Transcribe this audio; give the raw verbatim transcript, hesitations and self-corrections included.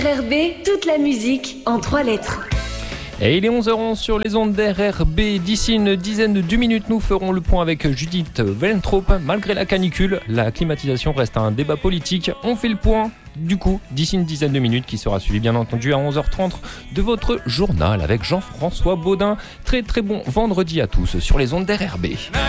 R B, toute la musique en trois lettres. Et il est onze heures onze sur les ondes d'R R B. D'ici une dizaine de minutes, nous ferons le point avec Judith Wellentrop. Malgré la canicule, la climatisation reste un débat politique. On fait le point, du coup, d'ici une dizaine de minutes, qui sera suivi bien entendu à onze heures trente de votre journal avec Jean-François Baudin. Très très bon vendredi à tous sur les ondes d'R R B.